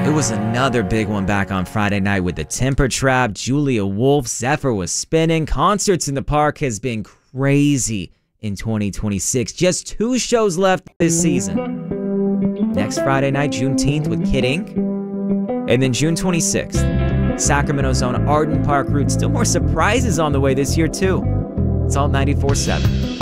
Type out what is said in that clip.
It was another big one back on Friday night with the Temper Trap, Julia Wolf, Zephyr was spinning. Concerts in the Park has been crazy in 2026. Just 2 shows left this season. Next Friday night, Juneteenth with Kid Ink. And then June 26th, Sacramento's own Arden Park Roots. Still more surprises on the way this year too. It's Alt 94.7.